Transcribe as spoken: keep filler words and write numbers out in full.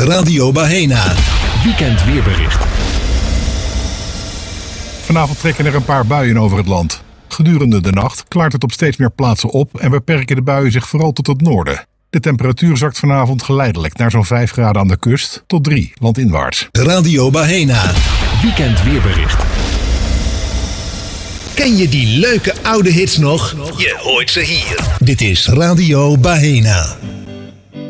Radio Bahena. Weekend weerbericht. Vanavond trekken er een paar buien over het land. Gedurende de nacht klaart het op steeds meer plaatsen op en beperken de buien zich vooral tot het noorden. De temperatuur zakt vanavond geleidelijk naar zo'n vijf graden aan de kust tot drie landinwaarts. Radio Bahena. Weekend weerbericht. Ken je die leuke oude hits nog? Je hoort ze hier. Dit is Radio Bahena.